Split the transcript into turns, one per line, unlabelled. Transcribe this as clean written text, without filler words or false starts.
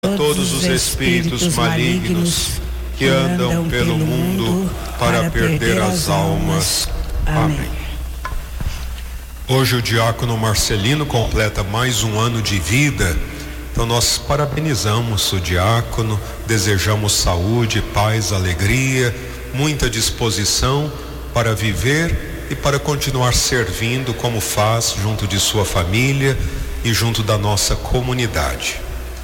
todos os espíritos malignos que andam pelo mundo para perder as almas. Amém. Hoje o diácono Marcelino completa mais um ano de vida, então nós parabenizamos o diácono, desejamos saúde, paz, alegria, muita disposição para viver e para continuar servindo como faz junto de sua família e junto da nossa comunidade.